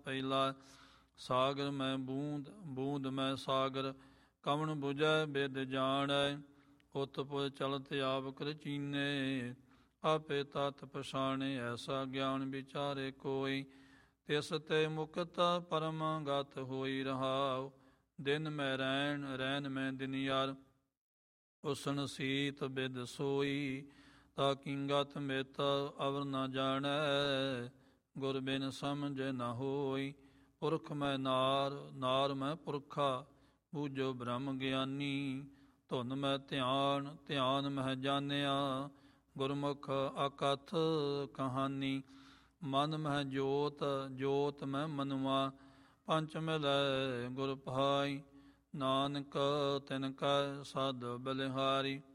ਪਹਿਲਾ। ਸਾਗਰ ਮੈਂ ਬੂੰਦ, ਬੂੰਦ ਮੈਂ ਸਾਗਰ, ਕਵਣ ਬੁਝੈ ਬਿਦ ਜਾਣੈ। ਉਤ ਪੁਜ ਚਲਤ ਆਪ ਕਰ ਚੀਨੇ, ਆਪੇ ਤਤ ਪਛਾਣੇ। ਐਸਾ ਗਿਆਨ ਵਿਚਾਰੇ ਕੋਈ, ਤਿਸ ਤੇ ਮੁਕਤ ਪਰਮ ਗਤ ਹੋਈ ਰਹਾਉ। ਦਿਨ ਮੈਂ ਰੈਣ, ਰੈਣ ਮੈਂ ਦਿਨਿਆਰ, ਉਸਨ ਸੀਤ ਬਿਦ ਸੋਈ। ਤਾ ਕਿੰਗਤ ਮਿਤ ਅਵਰ ਨ ਜਾਣੈ, ਗੁਰ ਬਿਨ ਸਮਝ ਨ ਹੋਈ। ਪੁਰਖ ਮੈਂ ਨਾਰ, ਨਾਰ ਮੈਂ ਪੁਰਖਾ, ਬੂਝੋ ਬ੍ਰਹਮ ਗਿਆਨੀ। ਧੁਨ ਮੈਂ ਧਿਆਨ, ਧਿਆਨ ਮਹਿ ਜਾਣਿਆ, ਗੁਰਮੁਖ ਅਕਥ ਕਹਾਨੀ। ਮਨ ਮਹਿ ਜੋਤ, ਜੋਤ ਮੈਂ ਮਨਵਾ, ਪੰਚ ਮਿਲੈ ਗੁਰ ਭਾਈ। ਨਾਨਕ ਤਿਨ ਕੈ ਸਦ ਬਲਿਹਾਰੀ।